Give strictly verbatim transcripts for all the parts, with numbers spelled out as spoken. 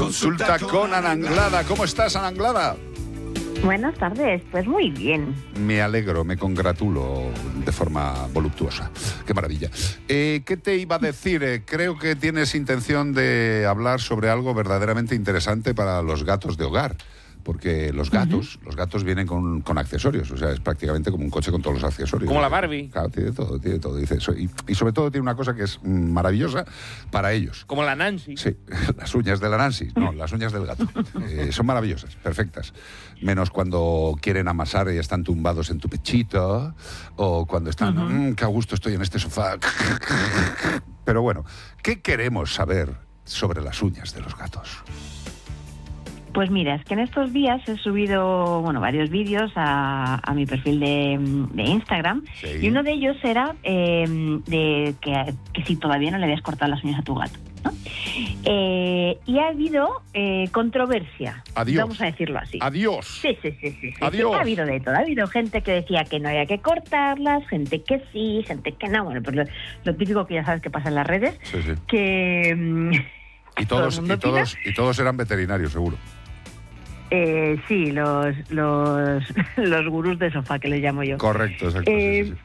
Consulta con Ana Anglada. ¿Cómo estás, Ana Anglada? Buenas tardes, pues muy bien. Me alegro, me congratulo de forma voluptuosa. Qué maravilla. Eh, ¿Qué te iba a decir? Eh, creo que tienes intención de hablar sobre algo verdaderamente interesante para los gatos de hogar. Porque los gatos, uh-huh. los gatos vienen con, con accesorios, o sea, es prácticamente como un coche con todos los accesorios. Como la Barbie. Claro, tiene todo, tiene todo. Dice eso. Y, y sobre todo tiene una cosa que es maravillosa para ellos. Como la Nancy. Sí, las uñas de la Nancy, no, las uñas del gato. Eh, son maravillosas, perfectas. Menos cuando quieren amasar y están tumbados en tu pechito, o cuando están, uh-huh. mmm, qué a gusto estoy en este sofá. Pero bueno, ¿qué queremos saber sobre las uñas de los gatos? Pues mira, es que en estos días he subido, bueno, varios vídeos a, a mi perfil de, de Instagram, sí. Y uno de ellos era eh, de que, que si todavía no le habías cortado las uñas a tu gato, ¿no? Eh, y ha habido eh, controversia, Adiós. Vamos a decirlo así. Adiós. Sí, sí, sí, sí, sí. Adiós. Ha habido de todo, ha habido gente que decía que no había que cortarlas, gente que sí, gente que no, bueno, pues lo, lo típico que ya sabes que pasa en las redes, sí, sí. que... Y todos, y todos, y todos eran veterinarios, seguro. Eh, sí, los, los los gurús de sofá, que les llamo yo. Correcto, exacto. Eh, sí, sí, sí.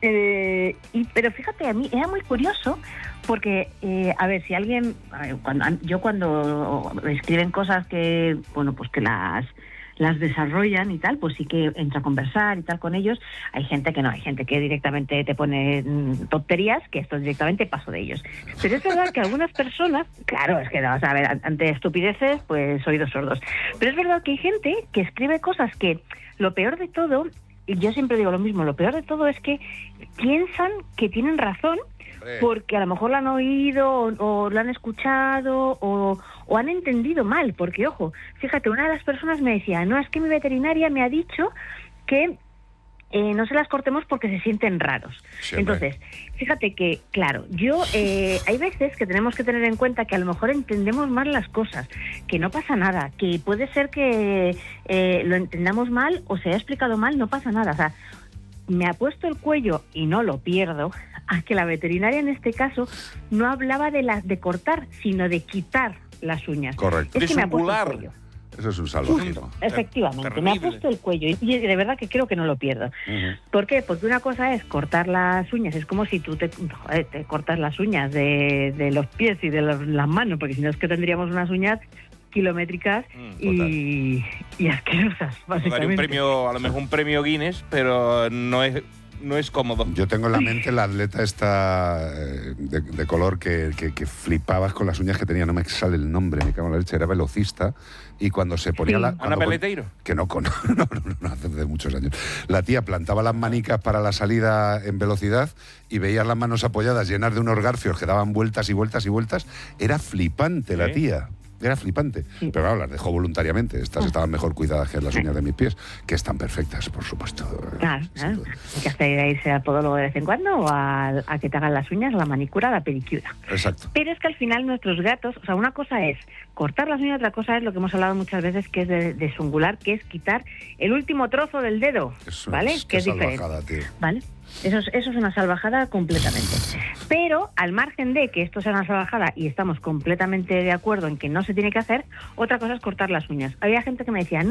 Eh, y, pero fíjate, a mí era muy curioso porque, eh, a ver, si alguien... cuando yo cuando escriben cosas que, bueno, pues que las... las desarrollan y tal, pues sí que entra a conversar y tal con ellos. Hay gente que no, hay gente que directamente te pone mm, tonterías, que esto directamente paso de ellos. Pero es verdad que algunas personas, claro, es que no, o sea, a ver, ante estupideces, pues oídos sordos. Pero es verdad que hay gente que escribe cosas que lo peor de todo, y yo siempre digo lo mismo, lo peor de todo es que piensan que tienen razón, porque a lo mejor lo han oído o, o lo han escuchado o, o han entendido mal, porque ojo, fíjate, una de las personas me decía, no, es que mi veterinaria me ha dicho que eh, no se las cortemos porque se sienten raros. Sí, entonces, fíjate que, claro, yo eh, hay veces que tenemos que tener en cuenta que a lo mejor entendemos mal las cosas, que no pasa nada, que puede ser que eh, lo entendamos mal o se haya explicado mal, no pasa nada, o sea, me ha puesto el cuello y no lo pierdo a que la veterinaria en este caso no hablaba de las de cortar, sino de quitar las uñas. Correcto. Es que me ha puesto el cuello. Eso es un salvajismo. Efectivamente, Terrible. Me ha puesto el cuello y de verdad que creo que no lo pierdo. Uh-huh. ¿Por qué? Porque una cosa es cortar las uñas, es como si tú te, joder, te cortas las uñas de, de los pies y de los, las manos, porque si no es que tendríamos unas uñas kilométricas mm, y, y asquerosas, básicamente. Un premio, a lo mejor un premio Guinness, pero no es no es cómodo. Yo tengo en la mente la atleta esta eh, de, de color que, que, que flipabas con las uñas que tenía, no me sale el nombre, me cago en la leche, era velocista, y cuando se ponía sí. la... ¿Ana Peleteiro? Que no, con, no, no, no, no, hace de muchos años. La tía plantaba las manicas para la salida en velocidad y veías las manos apoyadas llenas de unos garfios que daban vueltas y vueltas y vueltas. Era flipante, ¿sí? La tía. Era flipante, sí. Pero claro, las dejó voluntariamente. Estas ah. estaban mejor cuidadas que las uñas de mis pies, que están perfectas, por supuesto. Claro, claro. Hay que hacer a irse al podólogo de vez en cuando o a, a que te hagan las uñas, la manicura, la pedicura. Exacto. Pero es que al final nuestros gatos, o sea, una cosa es cortar las uñas, otra cosa es lo que hemos hablado muchas veces, que es de, de sungular, que es quitar el último trozo del dedo, eso ¿vale? Es, que es diferente. Tío. ¿Vale? Eso es, eso es una salvajada completamente. Pero, al margen de que esto sea una salvajada y estamos completamente de acuerdo en que no se tiene que hacer, otra cosa es cortar las uñas. Había gente que me decía, no,